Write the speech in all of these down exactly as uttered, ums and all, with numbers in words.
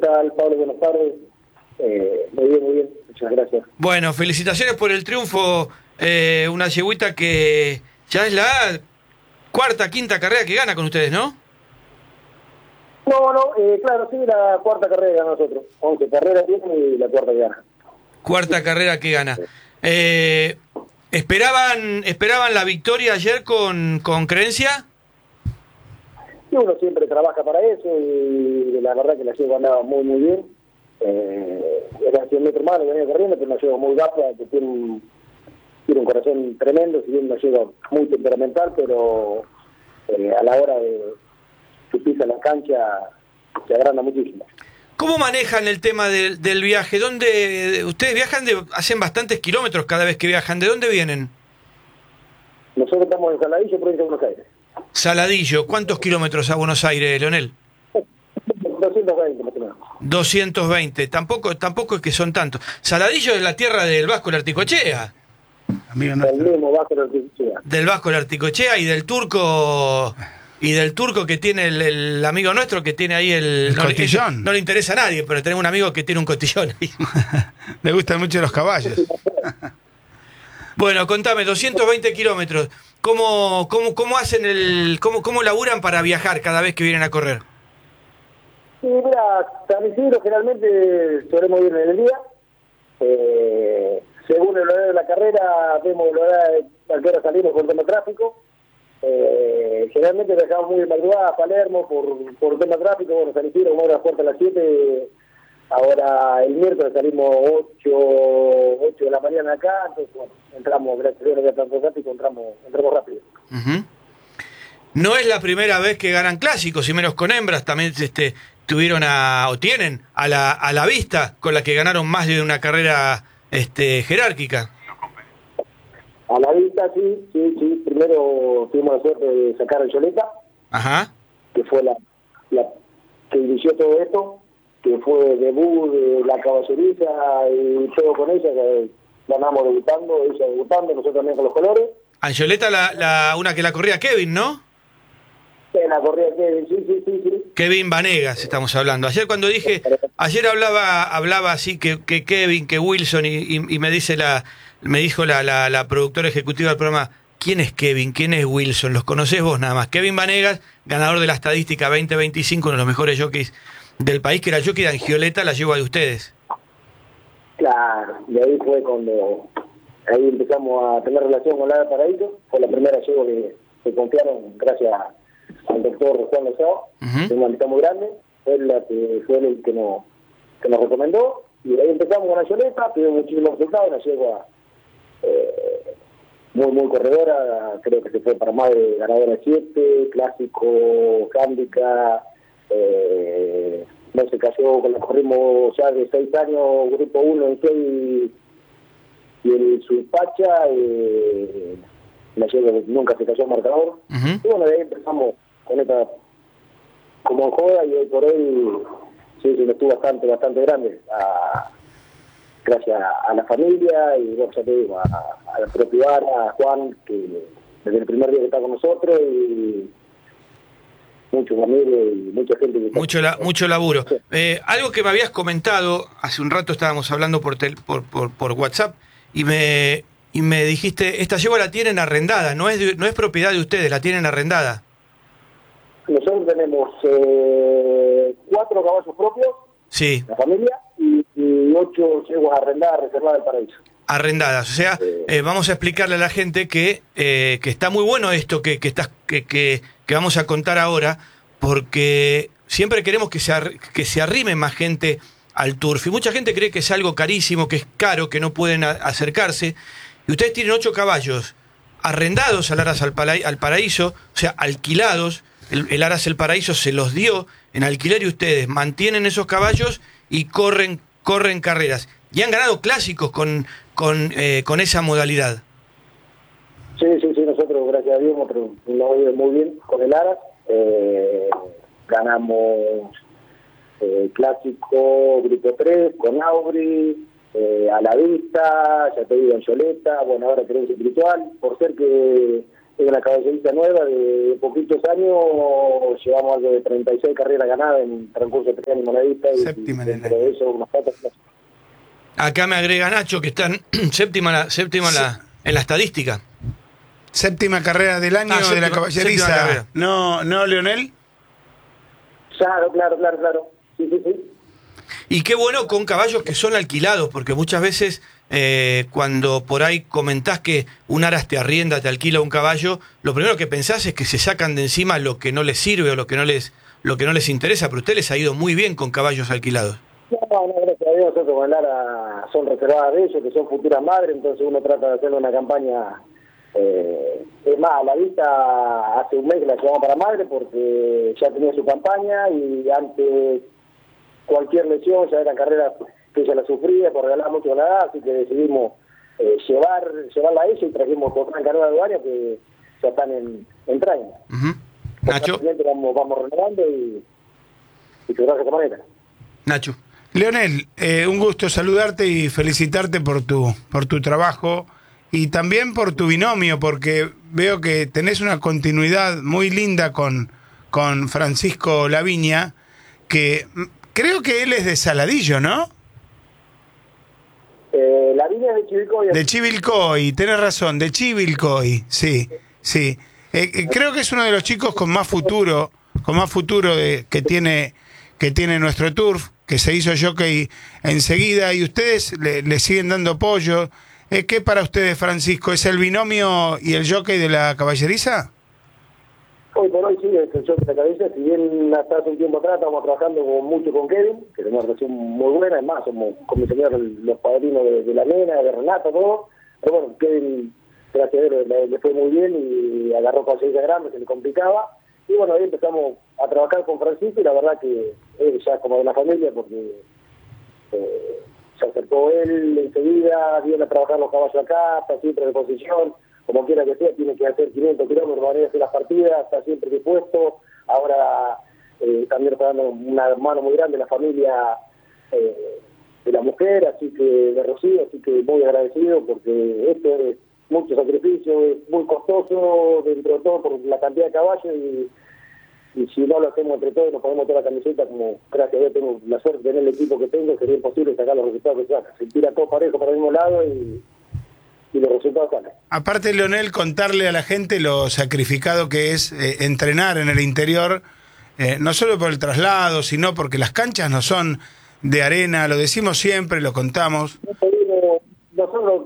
tal, Pablo? Buenas tardes. Eh, muy bien, muy bien, muchas gracias. Bueno, felicitaciones por el triunfo, eh, una yegüita que ya es la cuarta, quinta carrera que gana con ustedes, ¿no? No, no, eh, claro, sí, la cuarta carrera de nosotros. once carreras tiene y la cuarta que gana. Cuarta carrera que gana. Eh, ¿esperaban, ¿Esperaban la victoria ayer con, con creencia? Y uno siempre trabaja para eso y la verdad que la yegua andaba muy, muy bien. Eh, era cien metros más, venía corriendo, pero una yegua muy rápida, que tiene un, tiene un corazón tremendo, si bien una yegua muy temperamental, pero eh, a la hora de que pisa la cancha se agranda muchísimo. ¿Cómo manejan el tema del, del viaje? ¿Dónde ustedes viajan? De, hacen bastantes kilómetros cada vez que viajan. ¿De dónde vienen? Nosotros estamos en Saladillo, provincia de Buenos Aires. Saladillo. ¿Cuántos kilómetros a Buenos Aires, Leonel? doscientos veinte, más o menos. doscientos veinte. Tampoco, tampoco es que son tantos. Saladillo es la tierra del Vasco Larticochea. Amigo nuestro. El mismo Vasco Larticochea. Del Vasco Larticochea y del turco... Y del turco que tiene el, el amigo nuestro que tiene ahí el... El no, cotillón. No le interesa a nadie, pero tenemos un amigo que tiene un cotillón ahí. Le gustan mucho los caballos. Bueno, contame, doscientos veinte kilómetros. ¿Cómo, cómo, cómo hacen el... Cómo, cómo laburan para viajar cada vez que vienen a correr? Sí, mira, San Isidro generalmente solemos ir en el día. Eh, según el horario de la carrera, vemos el horario a qué hora salimos por el tema tráfico. Eh, generalmente dejamos muy de madrugada a Palermo por, por tema tráfico. Bueno, San Isidro, como ahora puerta a las siete, ahora el miércoles salimos ocho de la mañana acá, entonces bueno, entramos, gracias a Dios no había tanto tráfico, entramos, entramos rápido. Uh-huh. No es la primera vez que ganan clásicos, y menos con hembras, también este, tuvieron a, o tienen a la, a la vista, con la que ganaron más de una carrera este, jerárquica. A la vista, sí, sí, sí. Primero tuvimos la suerte de sacar a Yoleta, Ajá. que fue la, la que inició todo esto, que fue debut de la caballeriza y todo con ella, que ganamos debutando, ella debutando, nosotros también con los colores. Angioleta, la, la, una que la corría Kevin, ¿no? Sí, la corría Kevin, sí, sí, sí, sí. Kevin Vanegas, estamos hablando. Ayer cuando dije, ayer hablaba hablaba así que, que Kevin, que Wilson, y, y, y me dice la me dijo la, la, la productora ejecutiva del programa, ¿quién es Kevin? ¿Quién es Wilson? ¿Los conocés vos nada más? Kevin Vanegas, ganador de la estadística veinte veinticinco, uno de los mejores jockeys del país, que era el jockey de Angioleta, la yegua de ustedes. Claro, y ahí fue cuando ahí empezamos a tener relación con la Paraíso. Fue la primera yegua que, que confiaron gracias al doctor Juan Lozao, uh-huh. Un maldita muy grande. Fue la que fue el que nos, que nos recomendó, y ahí empezamos con Angioleta, tuvimos muchísimos resultados, una yegua eh, muy muy corredora, creo que se fue para más de ganadora de siete, clásico, handicap, eh, no se cayó, con la corrimos ya de seis años, grupo uno en seis, y el Suipacha, eh, la yegua nunca se cayó en marcador, uh-huh. Y bueno, de ahí empezamos con esta como en joda, y hoy por hoy sí, sí, estuvo bastante, bastante grande, a, gracias a, a la familia, y bueno, ya te digo, a, a la propia Ara, a Juan, que desde el primer día que está con nosotros, y muchos amigos y mucha gente que mucho la, mucho laburo. Sí. Eh, algo que me habías comentado, hace un rato estábamos hablando por, tel, por, por, por WhatsApp, y me y me dijiste, esta yegua la tienen arrendada, no es de, no es propiedad de ustedes, la tienen arrendada. Nosotros tenemos eh, cuatro caballos propios, sí, la familia, y, y ocho yeguas arrendadas, reservadas del Paraíso. Arrendadas, o sea, eh, vamos a explicarle a la gente que eh, que está muy bueno esto que que, estás, que que que vamos a contar ahora, porque siempre queremos que se ar, que se arrime más gente al turf, y mucha gente cree que es algo carísimo, que es caro, que no pueden a, acercarse, y ustedes tienen ocho caballos arrendados al Aras al, Palai, al Paraíso, o sea, alquilados. El, el Aras el Paraíso se los dio en alquiler y ustedes mantienen esos caballos y corren corren carreras. Y han ganado clásicos con con eh, con esa modalidad. Sí, sí, sí, nosotros, gracias a Dios, nos ha ido muy bien con el Aras. Eh, ganamos eh, clásico grupo tres con Aubry, eh, a la vista, ya te digo, en Yoleta, bueno, ahora creencia espiritual, por ser que es una caballerita nueva de poquitos años, llevamos algo de treinta y seis carreras ganadas en transcurso de tres años monedita y, Séptima y en el dentro de año. eso unas cuantas. Acá me agrega Nacho que está en séptima, la, séptima en, la, en la estadística. Séptima carrera del año Ah, de séptima- la séptima caballeriza. carrera. No, no, Leonel. Claro, claro, claro, claro. Sí, sí, sí. Y qué bueno con caballos que son alquilados, porque muchas veces eh, cuando por ahí comentás que un aras te arrienda, te alquila un caballo, lo primero que pensás es que se sacan de encima lo que no les sirve o lo que no les, lo que no les interesa, pero a usted les ha ido muy bien con caballos alquilados. No, no, gracias a Dios, nosotros con Lara son reservadas de ellos, que son futuras madres, entonces uno trata de hacerle una campaña. Eh, es más, a la vista hace un mes que la llevamos para madre porque ya tenía su campaña y ante cualquier lesión ya eran carreras que ella la sufría por regalar mucho con la edad, así que decidimos eh, llevar llevarla a ella y trajimos otra carrera de varios que ya están en, en trámite. Uh-huh. Nacho, Vamos, vamos renovando y, y que gracias de esta manera. Nacho. Leonel, eh, un gusto saludarte y felicitarte por tu, por tu trabajo y también por tu binomio, porque veo que tenés una continuidad muy linda con, con Francisco Laviña, que mm, creo que él es de Saladillo, ¿no? Eh, la línea de Chivilcoy. De Chivilcoy, tenés razón, de Chivilcoy, sí, sí. Eh, eh, creo que es uno de los chicos con más futuro, con más futuro de, que tiene que tiene nuestro turf, que se hizo jockey enseguida y ustedes le, le siguen dando apoyo. Eh, ¿Qué para ustedes, Francisco? ¿Es el binomio y el jockey de la caballeriza? Hoy por hoy sí, es el show de la cabeza. Si bien hasta hace un tiempo atrás estamos trabajando con, mucho con Kevin, que tenemos una relación muy buena, además somos con mi señor los padrinos de, de la nena, de Renata, todo. Pero bueno, Kevin, gracias a Dios, le, le fue muy bien y agarró conciencia grande, se le complicaba. Y bueno, ahí empezamos a trabajar con Francisco y la verdad que él ya como de la familia, porque eh, se acercó él enseguida, viene a trabajar los caballos acá, está siempre de posición, como quiera que sea, tiene que hacer quinientos kilómetros para ir a hacer las partidas, está siempre dispuesto. Ahora eh, también está dando una mano muy grande a la familia eh, de la mujer, así que de Rocío, así que muy agradecido porque esto es mucho sacrificio, es muy costoso dentro de todo por la cantidad de caballos y, y si no lo hacemos entre todos, nos ponemos toda la camiseta, como gracias a Dios tengo la suerte de tener el equipo que tengo, sería imposible sacar los resultados que saca. Se tira todo parejo para el mismo lado y, y los resultados salen. Aparte, Leonel, contarle a la gente lo sacrificado que es eh, entrenar en el interior, eh, no solo por el traslado, sino porque las canchas no son de arena, lo decimos siempre, lo contamos. Nosotros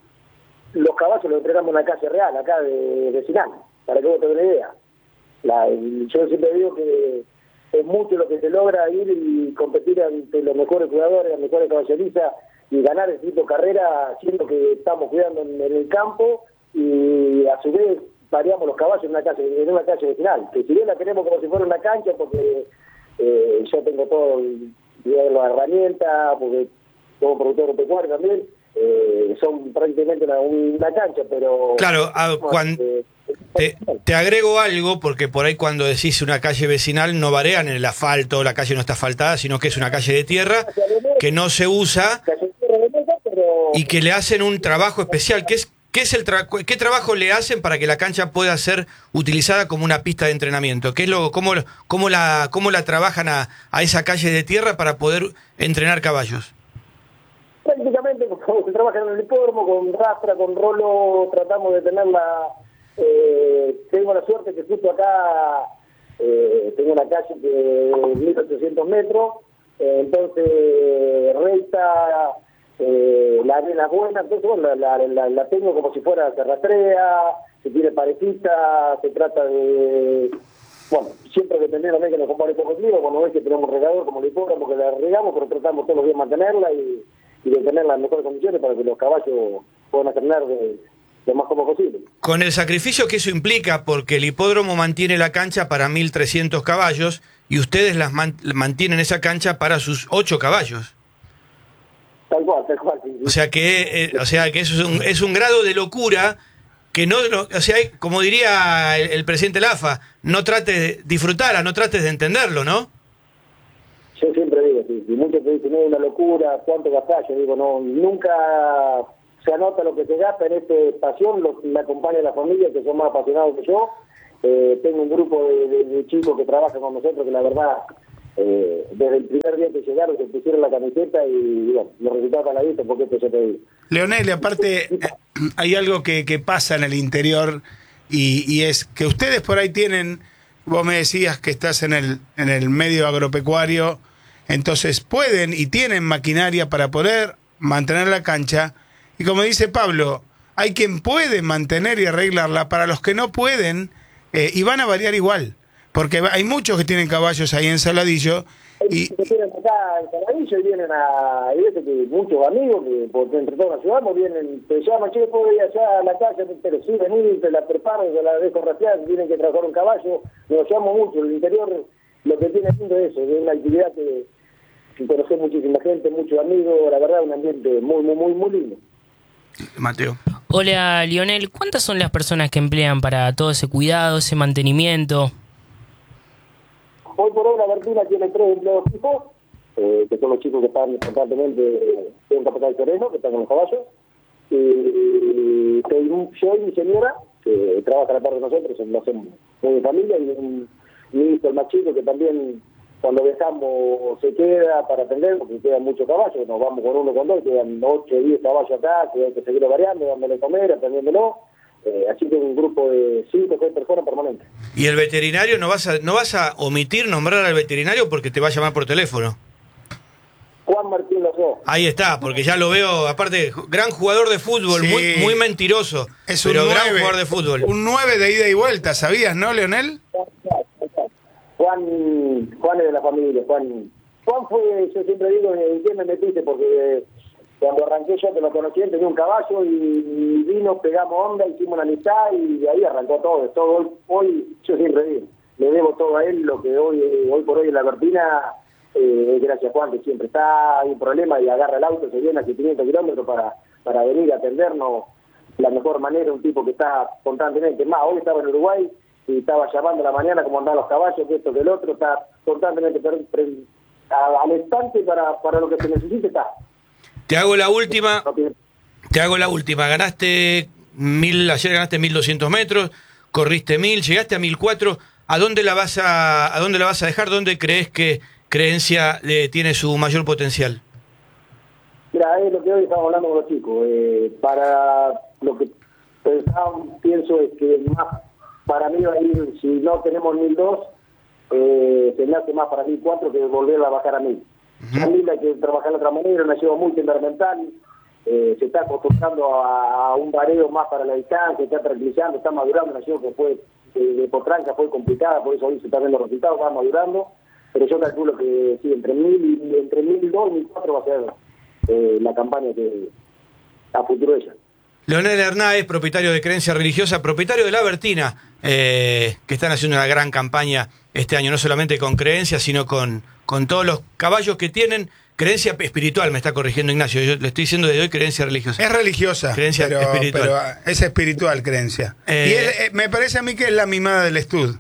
los caballos los entrenamos en una calle real, acá de vecinal, para que vos te des una idea. La, yo siempre digo que es mucho lo que se logra ir y competir ante los mejores jugadores, las mejores caballerizas y ganar el tipo de carrera, siendo que estamos cuidando en, en el campo y a su vez variamos los caballos en una calle, en una calle vecinal, que si bien la tenemos como si fuera una cancha, porque eh, yo tengo todo, digamos, las herramientas, porque como productor pecuario también, eh, son prácticamente una, una cancha, pero... Claro, a, cuando... Eh, Te, te agrego algo, porque por ahí cuando decís una calle vecinal no varean en el asfalto, la calle no está asfaltada, sino que es una calle de tierra que no se usa y que le hacen un trabajo especial. ¿Qué, es, qué, es el tra ¿Qué trabajo le hacen para que la cancha pueda ser utilizada como una pista de entrenamiento? ¿Qué es lo, cómo, cómo, la, cómo la trabajan a, a esa calle de tierra para poder entrenar caballos? Prácticamente como se trabaja en el hipódromo, con rastra, con rolo, tratamos de tenerla... Eh, tengo la suerte que justo acá eh, tengo una calle de mil ochocientos metros, eh, entonces recta, eh, la arena buena, entonces bueno, la, la, la tengo como si fuera, se rastrea, se tiene parejita, se trata de, bueno, siempre dependiendo también que nos compare poco tiempo, cuando ves que tenemos regador como le hipódromo, que la regamos, pero tratamos todos los días de mantenerla y, y de tenerla en mejores condiciones para que los caballos puedan entrenar de lo más cómodo posible. Con el sacrificio que eso implica, porque el hipódromo mantiene la cancha para mil trescientos caballos y ustedes las man mantienen esa cancha para sus ocho caballos. Tal cual, tal cual. Sí, sí. O sea que, eh, o sea que eso es un, es un grado de locura que no, no o sea, como diría el, el presidente Lafa, no trates de disfrutarla, no trates de entenderlo, ¿no? Yo siempre digo, sí, si muchos te dicen, no es una locura, ¿cuánto gastás? Yo digo, no, nunca se anota lo que se gasta en esta pasión, lo, me acompaña la familia, que son más apasionados que yo. Eh, tengo un grupo de, de, de chicos que trabajan con nosotros, que la verdad, eh, desde el primer día que llegaron, se pusieron la camiseta y, y bueno, los resultados a la vista, porque esto se te digo. Leonel, aparte, hay algo que, que pasa en el interior, y, y es que ustedes por ahí tienen, vos me decías que estás en el, en el medio agropecuario, entonces pueden y tienen maquinaria para poder mantener la cancha, y como dice Pablo, hay quien puede mantener y arreglarla, para los que no pueden, eh, y van a variar igual, porque hay muchos que tienen caballos ahí en Saladillo, y que tienen acá en Saladillo y vienen a, hay veces que muchos amigos que por entre todos nos ayudamos, vienen, te llaman, che, puedo ir allá a la casa, pero sí, vení, te la preparo, te la dejo raciar, tienen que trabajar un caballo, nos llamo mucho, el interior lo que tiene haciendo es eso, es una actividad que, que conoce muchísima gente, muchos amigos, la verdad un ambiente muy, muy, muy, muy lindo. Mateo. Hola, Lionel, ¿cuántas son las personas que emplean para todo ese cuidado, ese mantenimiento? Hoy por hoy la Bertina tiene tres empleados fijos, eh, que son los chicos que están constantemente en un capital terreno, que están con los caballos. Y soy yo y mi señora, que trabaja a la par de nosotros, lo hacemos muy de familia, y un, mi hijo, el más chico, que también cuando viajamos se queda para atender, porque quedan muchos caballos, nos vamos con uno, con dos, quedan ocho, diez caballos acá, que hay que seguirlo variando, dándole comer, atendiéndolo. Eh, así que un grupo de cinco o seis personas permanentes. Y el veterinario, no vas a no vas a omitir nombrar al veterinario porque te va a llamar por teléfono. Juan Martín Lozó. Ahí está, porque ya lo veo, aparte, gran jugador de fútbol, Sí. muy muy mentiroso, es un pero nueve, gran jugador de fútbol. un nueve de ida y vuelta, ¿sabías, no, Leonel? Juan, Juan es de la familia, Juan. Juan fue, yo siempre digo, ¿en qué me metiste? Porque cuando arranqué yo, que lo conocí, tenía un caballo y vino, pegamos onda, hicimos una amistad y de ahí arrancó todo. todo hoy, hoy, yo siempre digo, le debo todo a él, lo que hoy hoy por hoy en la Bertina, eh, es gracias a Juan, que siempre está, hay un problema y agarra el auto, se viene a quinientos kilómetros para, para venir a atendernos de la mejor manera, un tipo que está constantemente, más, hoy estaba en Uruguay y estaba llamando a la mañana como andaban los caballos, que esto, que el otro, está constantemente pre, pre, a, al instante para, para lo que se necesite, está. Te hago la última, te hago la última, ganaste mil, ayer ganaste mil doscientos metros, corriste mil, llegaste a mil cuatro, ¿a dónde la vas a, a dónde la vas a dejar? ¿Dónde crees que Creencia eh, tiene su mayor potencial? Mira, es lo que hoy estamos hablando con los chicos, eh, para lo que pensaba, pienso es que más, para mí va a ir, si no tenemos mil dos, eh, se me hace más para mil cuatro que volver a bajar a mil. A mí hay que trabajar de otra manera, una lleva muy temperamental, eh, se está acostumbrando a, a un vareo más para la distancia, está tranquilizando, está madurando, una lleva que fue de, de potranca, fue complicada, por eso hoy se están viendo los resultados, va madurando, pero yo calculo que sí, entre mil y entre mil dos y mil cuatro va a ser eh, la campaña que a futuro ella. Leonel Hernández, propietario de Creencia Religiosa, propietario de La Bertina, eh, que están haciendo una gran campaña este año, no solamente con Creencia, sino con, con todos los caballos que tienen. Creencia espiritual, me está corrigiendo Ignacio, yo le estoy diciendo desde hoy Creencia Religiosa. Es religiosa, Creencia pero, espiritual. pero es espiritual Creencia. Eh, y es, eh, me parece a mí que es la mimada del estudio.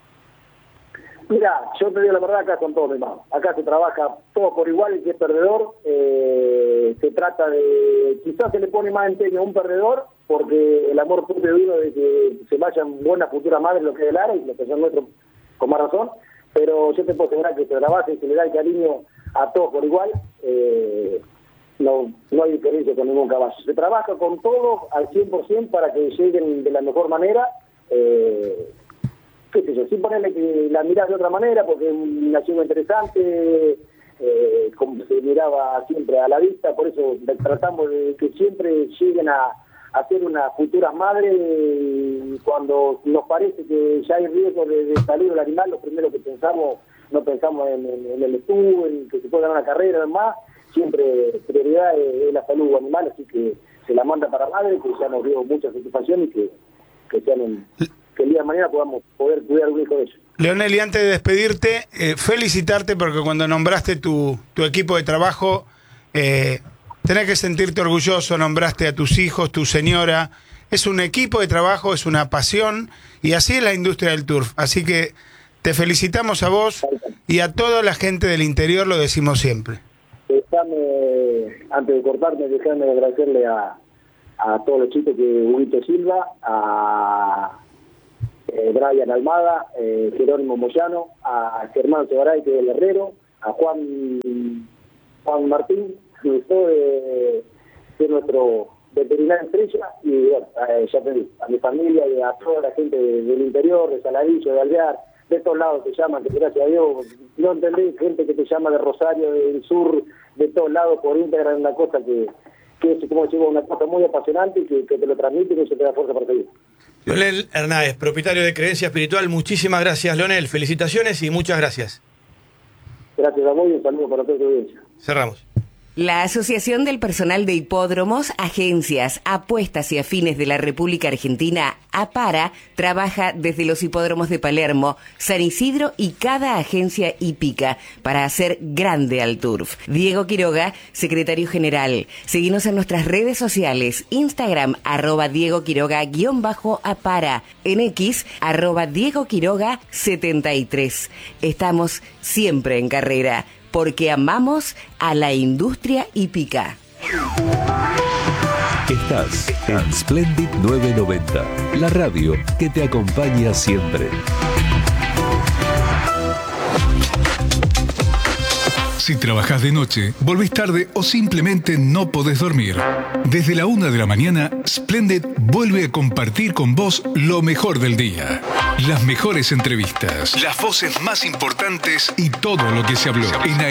Mira, yo te digo la verdad, acá son todos mimados. Acá se trabaja todo por igual, el que es perdedor, eh, se trata de, quizás se le pone más empeño a un perdedor, porque el amor propio de uno de que se vayan buenas futuras madres, lo que es el área, y lo que son nuestros, con más razón, pero yo te puedo asegurar que se trabaja y se le da el cariño a todos por igual, eh, no, no hay diferencia con ningún caballo. Se trabaja con todos al cien por ciento para que lleguen de la mejor manera, eh, qué sé yo, sin ponerle que la mirás de otra manera, porque es una chica interesante, eh, como se miraba siempre a la vista, por eso tratamos de que siempre lleguen a, a ser unas futuras madres, y cuando nos parece que ya hay riesgo de, de salir el animal, lo primero que pensamos, no pensamos en, en, en el estudio, en que se pueda ganar una carrera, además, siempre prioridad es, es la salud animal, así que se la manda para madre, que ya nos dio mucha satisfacción y que, que sean en, que el día de mañana podamos poder cuidar un hijo de ellos. Leonel, y antes de despedirte, eh, felicitarte porque cuando nombraste tu, tu equipo de trabajo, eh, tenés que sentirte orgulloso, nombraste a tus hijos, tu señora, es un equipo de trabajo, es una pasión, y así es la industria del turf, así que te felicitamos a vos y a toda la gente del interior, lo decimos siempre. Déjame, antes de cortarme, déjame agradecerle a, a todos los chicos que Huguito Silva, a eh, Brian Almada, eh, Jerónimo Moyano, a Germán Segaray, que es el herrero, a Juan Juan Martín, que es de, de nuestro veterinario estrella, y bueno, eh, ya te digo, a mi familia y a toda la gente de, del interior, de Saladillo, de Alvear, de estos lados te llaman, que gracias a Dios, no entendés, gente que te llama de Rosario, del sur, de todos lados por Instagram, una cosa que, que es, como decimos, una cosa muy apasionante y que, que te lo transmite y que eso te da fuerza para seguir. Leonel Hernández, propietario de Creencia Espiritual, muchísimas gracias, Leonel, felicitaciones y muchas gracias. Gracias a vos y un saludo para toda tu audiencia. Cerramos. La Asociación del Personal de Hipódromos, Agencias, Apuestas y Afines de la República Argentina, APARA, trabaja desde los hipódromos de Palermo, San Isidro y cada agencia hípica para hacer grande al turf. Diego Quiroga, secretario general. Seguinos en nuestras redes sociales, Instagram, arroba Diego Quiroga, guión bajo APARA, en X, arroba Diego Quiroga setenta y tres. Estamos siempre en carrera, porque amamos a la industria hípica. Estás en Splendid novecientos noventa, la radio que te acompaña siempre. Si trabajás de noche, volvés tarde o simplemente no podés dormir, desde la una de la mañana, Splendid vuelve a compartir con vos lo mejor del día. Las mejores entrevistas, las voces más importantes y todo lo que se habló en